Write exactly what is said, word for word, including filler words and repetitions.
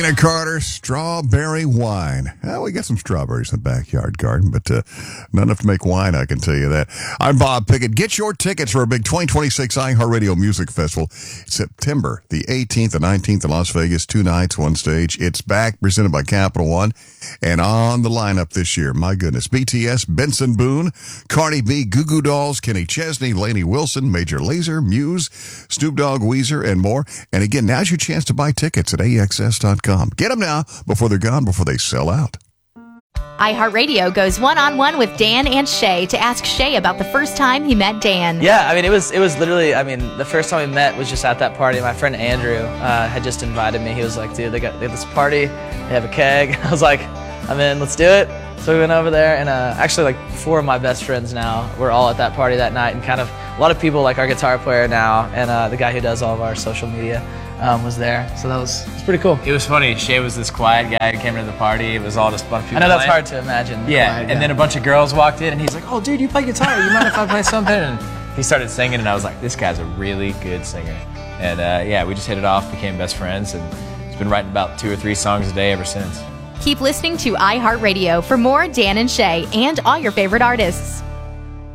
Tina Carter, strawberry wine. Well, we got some strawberries in the backyard garden, but uh, not enough to make wine, I can tell you that. I'm Bob Pickett. Get your tickets for a big twenty twenty-six iHeartRadio Music Festival. It's September the eighteenth and nineteenth in Las Vegas. Two nights, one stage. It's back, presented by Capital One. And on the lineup this year, my goodness, B T S, Benson Boone, Cardi B, Goo Goo Dolls, Kenny Chesney, Lainey Wilson, Major Lazer, Muse, Snoop Dogg, Weezer, and more. And again, now's your chance to buy tickets at A X S dot com. Get them now before they're gone, before they sell out. iHeartRadio goes one-on-one with Dan and Shay to ask Shay about the first time he met Dan. Yeah, I mean, it was it was literally, I mean, the first time we met was just at that party. My friend Andrew uh, had just invited me. He was like, dude, they got they have this party. They have a keg. I was like, I'm in, let's do it. So we went over there, and uh, actually, like, four of my best friends now were all at that party that night, and kind of a lot of people, like our guitar player now, and uh, the guy who does all of our social media um, was there. So that was, it was pretty cool. It was funny. Shay was this quiet guy who came to the party. It was all just a bunch of people I know that's playing. hard to imagine. Yeah, and then a bunch of girls walked in, and he's like, oh, dude, you play guitar. You mind if I play something? And he started singing, and I was like, this guy's a really good singer. And uh, yeah, we just hit it off, became best friends, and he's been writing about two or three songs a day ever since. Keep listening to iHeartRadio for more Dan and Shay and all your favorite artists.